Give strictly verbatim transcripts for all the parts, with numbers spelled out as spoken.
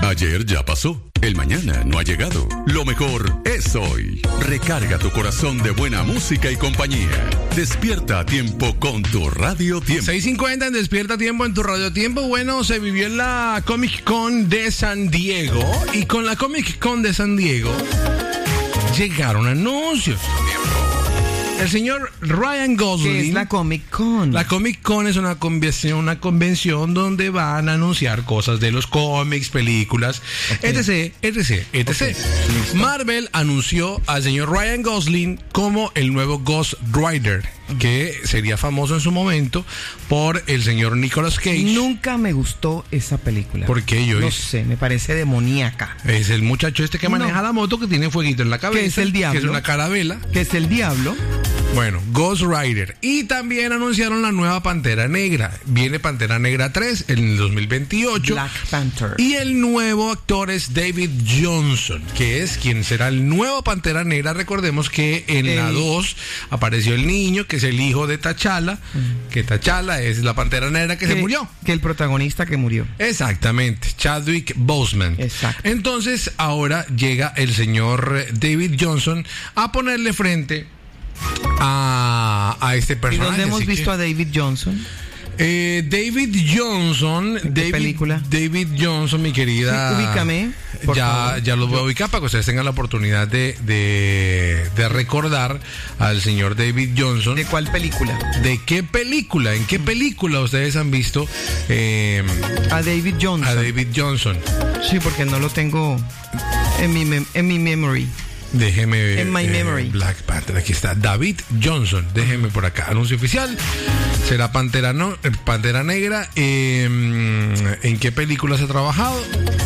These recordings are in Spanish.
Ayer ya pasó, el mañana no ha llegado. Lo mejor es hoy. Recarga tu corazón de buena música y compañía. Despierta a tiempo con tu Radio Tiempo. seis cincuenta en Despierta a Tiempo en tu Radio Tiempo. Bueno, se vivió en la Comic Con de San Diego. Y con la Comic Con de San Diego llegaron anuncios. El señor Ryan Gosling. ¿Qué es la Comic Con? La Comic Con es una convención, una convención donde van a anunciar cosas de los cómics, películas, okay. etc, etc, etc. Okay. Marvel anunció al señor Ryan Gosling como el nuevo Ghost Rider, que sería famoso en su momento por el señor Nicolas Cage. Nunca me gustó esa película. ¿Por qué, yo? No sé, me parece demoníaca. Es el muchacho este que maneja no. la moto, que tiene fueguito en la cabeza. Que es el diablo. Que es una carabela. Que es el diablo. Bueno, Ghost Rider. Y también anunciaron la nueva Pantera Negra. Viene Pantera Negra tres en el dos mil veintiocho. Black Panther. Y el nuevo actor es David Johnson, que es quien será el nuevo Pantera Negra. Recordemos que en el... la dos apareció el niño, que es el hijo de T'Challa, mm. que T'Challa es la Pantera Negra que, que se murió. Que el protagonista que murió. Exactamente, Chadwick Boseman. Exacto. Entonces, ahora llega el señor David Johnson a ponerle frente a, a este personaje. ¿Y dónde hemos Así visto que, a David Johnson? Eh, David Johnson. ¿En David, qué película? David Johnson, mi querida. Sí, ubícame. Ya, ya los voy a ubicar para que ustedes tengan la oportunidad de, de, de recordar al señor David Johnson. ¿De cuál película? ¿De qué película? ¿En qué película ustedes han visto eh, a David Johnson? A David Johnson. Sí, porque no lo tengo en mi, mem- en mi memory. Déjeme ver. En my eh, memory. Black Panther, aquí está. David Johnson. Déjeme por acá. Anuncio oficial. Será Pantera, no, Pantera Negra. Eh, ¿En qué películas ha trabajado?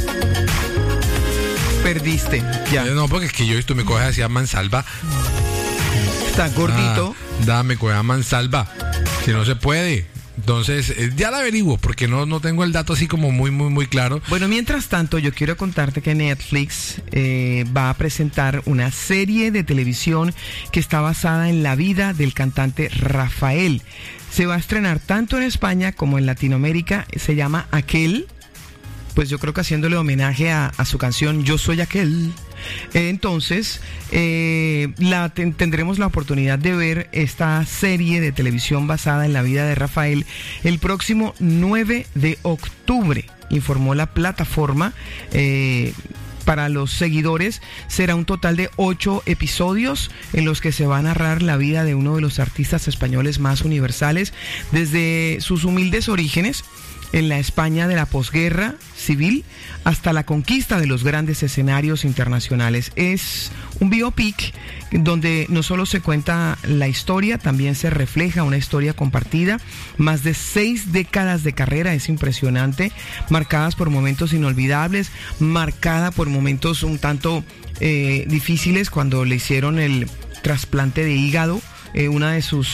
Perdiste. Ya. No, porque es que yo esto me coge hacia Mansalva. Está gordito. Ah, dame, coge a Mansalva. Si no se puede. Entonces, eh, ya la averiguo, porque no, no tengo el dato así como muy, muy, muy claro. Bueno, mientras tanto, yo quiero contarte que Netflix eh, va a presentar una serie de televisión que está basada en la vida del cantante Rafael. Se va a estrenar tanto en España como en Latinoamérica. Se llama Aquel. Pues yo creo que haciéndole homenaje a, a su canción Yo Soy Aquel. Entonces, eh, la, ten, tendremos la oportunidad de ver esta serie de televisión basada en la vida de Rafael el próximo nueve de octubre, informó la plataforma. Eh, Para los seguidores será un total de ocho episodios en los que se va a narrar la vida de uno de los artistas españoles más universales desde sus humildes orígenes en la España de la posguerra civil hasta la conquista de los grandes escenarios internacionales. Es un biopic donde no solo se cuenta la historia, también se refleja una historia compartida, más de seis décadas de carrera, es impresionante, marcadas por momentos inolvidables, marcada por momentos un tanto eh, difíciles cuando le hicieron el trasplante de hígado, eh, una de sus,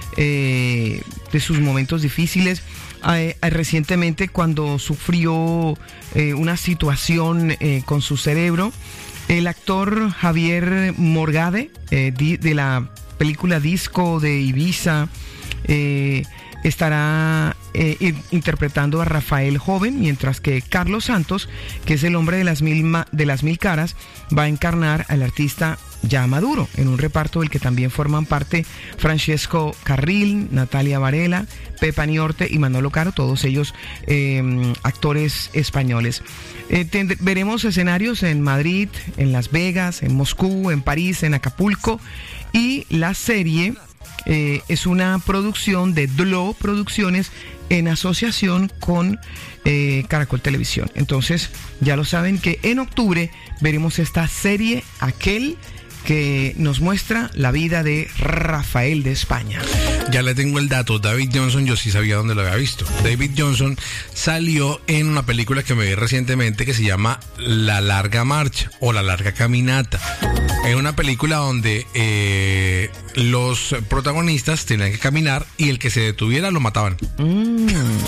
eh, de sus momentos difíciles. Eh, eh, recientemente cuando sufrió eh, una situación eh, con su cerebro, el actor Javier Morgade eh, di, de la película Disco de Ibiza eh, estará eh, interpretando a Rafael joven, mientras que Carlos Santos, que es el hombre de las mil, ma- de las mil caras, va a encarnar al artista ya maduro, en un reparto del que también forman parte Francesco Carril, Natalia Varela, Pepa Niorte y Manolo Caro, todos ellos eh, actores españoles. Eh, tend- veremos escenarios en Madrid, en Las Vegas, en Moscú, en París, en Acapulco, y la serie eh, es una producción de D L O Producciones en asociación con eh, Caracol Televisión. Entonces, ya lo saben que en octubre veremos esta serie Aquel, que nos muestra la vida de Rafael de España. Ya le tengo el dato. David Johnson, yo sí sabía dónde lo había visto. David Johnson salió en una película que me vi recientemente que se llama La Larga Marcha o La Larga Caminata. Es una película donde eh, los protagonistas tenían que caminar y el que se detuviera lo mataban. Mm.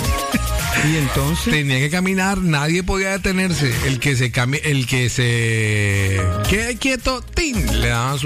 Y entonces tenía que caminar, nadie podía detenerse. El que se cami- el que se quede quieto, ¡tin!, le daban su